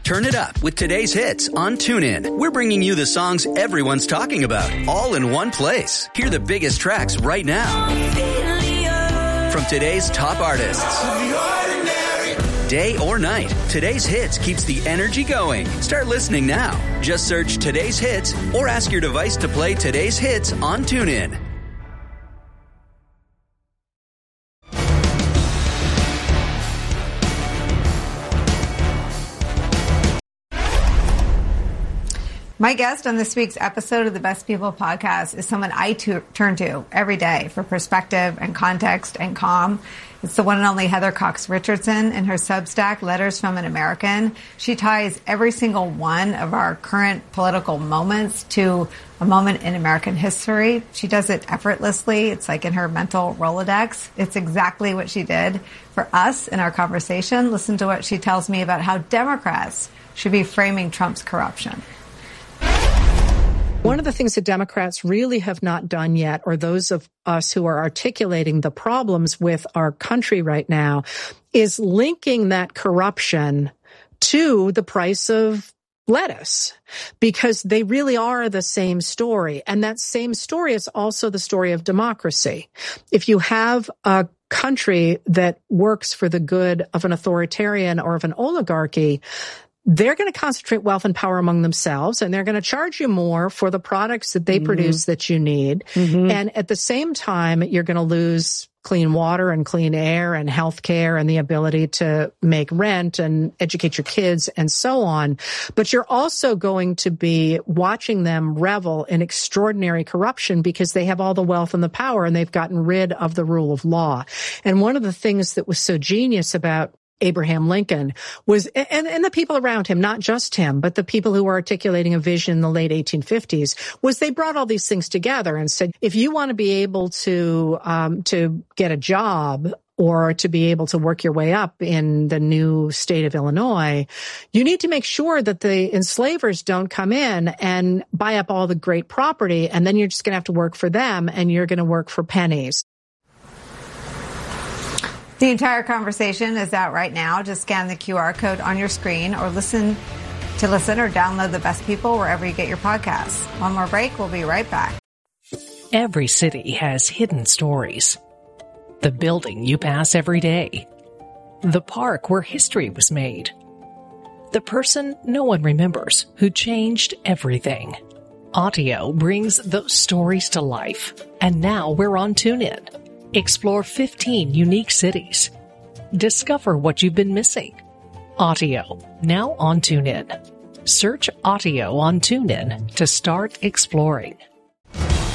Turn it up with today's hits on TuneIn. We're bringing you the songs everyone's talking about, all in one place. Hear the biggest tracks right now from today's top artists. Day or night, today's hits keeps the energy going. Start listening now. Just search today's hits or ask your device to play today's hits on TuneIn. My guest on this week's episode of the Best People podcast is someone I turn to every day for perspective and context and calm. It's the one and only Heather Cox Richardson. In her Substack, Letters from an American, she ties every single one of our current political moments to a moment in American history. She does it effortlessly. It's like in her mental Rolodex. It's exactly what she did for us in our conversation. Listen to what she tells me about how Democrats should be framing Trump's corruption. One of the things that Democrats really have not done yet, or those of us who are articulating the problems with our country right now, is linking that corruption to the price of lettuce, because they really are the same story. And that same story is also the story of democracy. If you have a country that works for the good of an authoritarian or of an oligarchy, they're going to concentrate wealth and power among themselves, and they're going to charge you more for the products that they produce that you need. And at the same time, you're going to lose clean water and clean air and health care and the ability to make rent and educate your kids and so on. But you're also going to be watching them revel in extraordinary corruption because they have all the wealth and the power, and they've gotten rid of the rule of law. And one of the things that was so genius about Abraham Lincoln was, and the people around him, not just him, but the people who were articulating a vision in the late 1850s, was they brought all these things together and said, if you want to be able to get a job or to be able to work your way up in the new state of Illinois, you need to make sure that the enslavers don't come in and buy up all the great property, and then you're just going to have to work for them, and you're going to work for pennies. The entire conversation is out right now. Just scan the QR code on your screen or listen or download The Best People wherever you get your podcasts. One more break. We'll be right back. Every city has hidden stories. The building you pass every day. The park where history was made. The person no one remembers who changed everything. Audio brings those stories to life. And now we're on TuneIn. Explore 15 unique cities. Discover what you've been missing. Audio, now on TuneIn. Search Audio on TuneIn to start exploring.